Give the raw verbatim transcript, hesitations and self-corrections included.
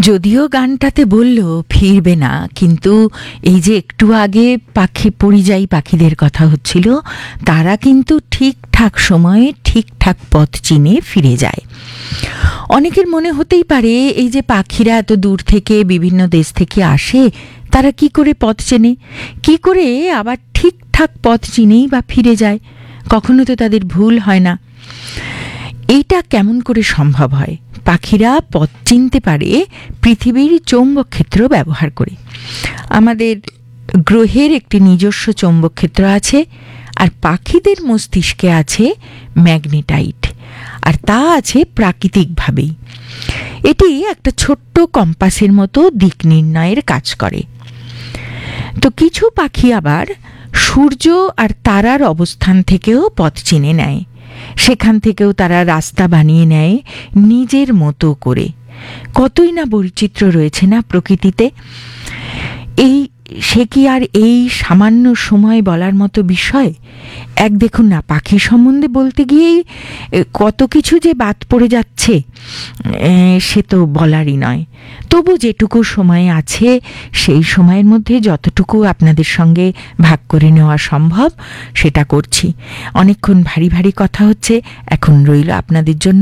যদিও গানটাতে বলল ফিরবে না, কিন্তু এই যে একটু আগে পাখি পরিযায়ী পাখিদের কথা হচ্ছিল, তারা কিন্তু ঠিকঠাক সময়ে ঠিকঠাক পথ চিনে ফিরে যায়। অনেকের মনে হতেই পারে এই যে পাখিরা এত দূর থেকে বিভিন্ন দেশ থেকে আসে, তারা কি করে পথ চেনে, কি করে আবার ঠিকঠাক পথ চিনেই বা ফিরে যায়? কখনো তো তাদের ভুল হয় না। এইটা কেমন করে সম্ভব হয়? পাখিরা পথ চিনতে পারে পৃথিবীর চৌম্বক ক্ষেত্র ব্যবহার করে। আমাদের গ্রহের একটি নিজস্ব চৌম্বক ক্ষেত্র আছে, আর পাখিদের মস্তিষ্কে আছে ম্যাগনেটাইট, আর তা আছে প্রাকৃতিকভাবেই। এটি একটা ছোট্ট কম্পাসের মতো দিক নির্ণয়ের কাজ করে। তো কিছু পাখি আবার সূর্য আর তারার অবস্থান থেকেও পথ চিনে নেয়, সেখান থেকেও তারা রাস্তা বানিয়ে নেয় নিজের মতো করে। কতই না বৈচিত্র্য রয়েছে না প্রকৃতিতে। এই সে কি আর এই সামান্য সময় বলার মতো বিষয়? এক দেখুন না, পাখি সম্বন্ধে বলতে গিয়েই কত কিছু যে বাদ পড়ে যাচ্ছে, সে তো বলারই নয়। তবু যেটুকু সময় আছে সেই সময়ের মধ্যে যতটুকু আপনাদের সঙ্গে ভাগ করে নেওয়া সম্ভব সেটা করছি। অনেকক্ষণ ভারী ভারী কথা হচ্ছে, এখন রইল আপনাদের জন্য